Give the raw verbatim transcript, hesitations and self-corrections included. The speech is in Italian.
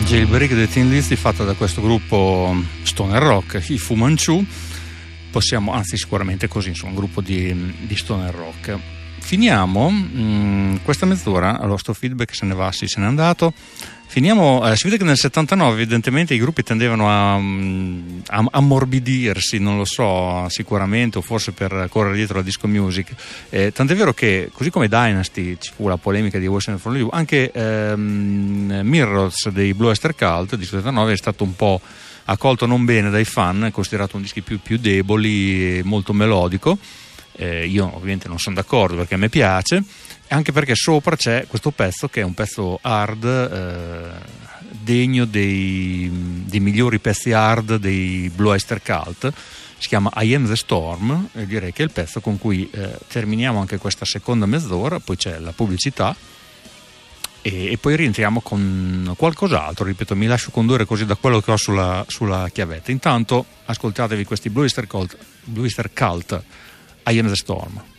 Jailbreak The Thin Lizzy, fatta da questo gruppo stoner rock, i Fu Manchu. Possiamo, anzi sicuramente così, insomma, un gruppo di, di stoner rock. Finiamo mh, questa mezz'ora, allora sto feedback se ne va, sì, se n'è andato. Finiamo, eh, si vede che nel settantanove evidentemente i gruppi tendevano a, a ammorbidirsi, non lo so, sicuramente, o forse per correre dietro alla disco music. Eh, tant'è vero che, così come Dynasty ci fu la polemica di Western from You, anche ehm, Mirrors dei Blue Oyster Cult di settantanove è stato un po' accolto non bene dai fan, è considerato un disco più, più deboli e molto melodico. Eh, io ovviamente non sono d'accordo perché a me piace, anche perché sopra c'è questo pezzo che è un pezzo hard, eh, degno dei, dei migliori pezzi hard dei Blue Oyster Cult. Si chiama I Am The Storm e direi che è il pezzo con cui eh, terminiamo anche questa seconda mezz'ora. Poi c'è la pubblicità e, e poi rientriamo con qualcos'altro. Ripeto, mi lascio condurre così da quello che ho sulla, sulla chiavetta. Intanto ascoltatevi questi Blue Oyster Cult, Blue Oyster Cult I Am The Storm.